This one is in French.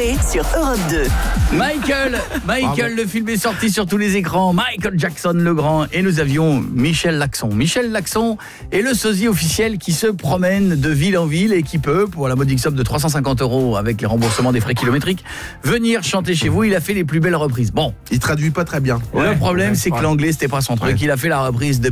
Coé sur Europe 2. Michael, le film est sorti sur tous les écrans. Michael Jackson le grand. Et nous avions Michel Laxon. Michel Laxon est le sosie officiel qui se promène de ville en ville et qui peut, pour la modique somme de 350 € avec les remboursements des frais kilométriques, venir chanter chez vous. Il a fait les plus belles reprises. Bon, Il traduit pas très bien. le problème c'est que l'anglais c'était pas son truc. Il a fait la reprise de